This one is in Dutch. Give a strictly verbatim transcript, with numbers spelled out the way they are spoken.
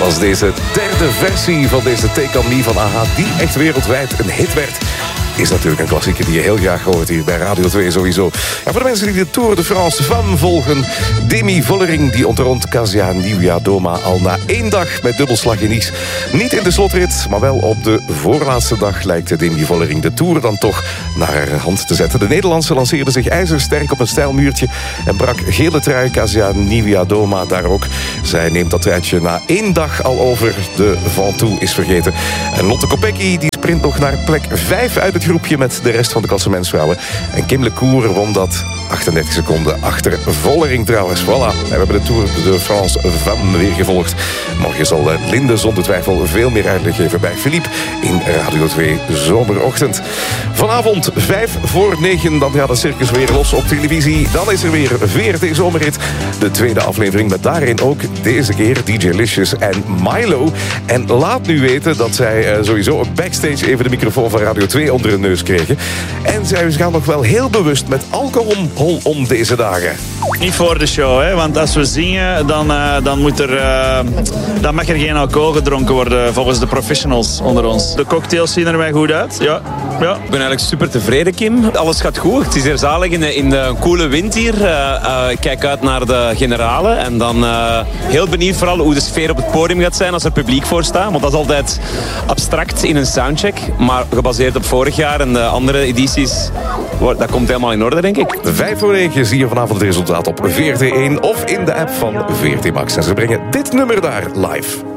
was deze derde versie van deze Take On Me van A H... die echt wereldwijd een hit werd. Is natuurlijk een klassieker die je heel graag hoort hier bij Radio twee sowieso. En voor de mensen die de Tour de France Femme volgen... Demi Vollering die ontroont Kasia Niewiadoma al na één dag met dubbelslag in Nice. Niet in de slotrit, maar wel op de voorlaatste dag... lijkt Demi Vollering de Tour dan toch naar haar hand te zetten. De Nederlandse lanceerde zich ijzersterk op een steil muurtje... en brak gele trui Kasia Niewiadoma daar ook. Zij neemt dat truitje na één dag al over. De Ventoux is vergeten. En Lotte Kopecky die sprint nog naar plek vijf uit het groepje met de rest van de klassementsvrouwen. En Kim Lecour won dat achtendertig seconden achter Vollering trouwens. Voilà, en we hebben de Tour de France Femme weer gevolgd. Morgen zal Linde zonder twijfel veel meer uitleg geven bij Philippe in Radio twee Zomerochtend. Vanavond vijf voor negen, dan gaat het circus weer los op televisie. Dan is er weer V R T Zomerrit, de tweede aflevering met daarin ook deze keer D J Licious en Milo. En laat nu weten dat zij uh, sowieso backstage even de microfoon van Radio twee onder hun neus kregen. En zij gaan nog wel heel bewust met alcohol om deze dagen. Niet voor de show, hè? Want als we zingen, dan, uh, dan, moet er, uh, dan mag er geen alcohol gedronken worden volgens de professionals onder ons. De cocktails zien er mij goed uit, ja. ja. Ik ben eigenlijk super tevreden, Kim. Alles gaat goed. Het is hier zalig in de, in de koele wind hier. Uh, uh, ik kijk uit naar de generale en dan uh, heel benieuwd vooral hoe de sfeer op het podium gaat zijn als er publiek voor staat. Want dat is altijd abstract in een soundcheck, maar gebaseerd op vorig jaar en de andere edities, dat komt helemaal in orde, denk ik. Vijf voor negen zie je vanavond het resultaat op V R T één of in de app van V R T Max. En ze brengen dit nummer daar live.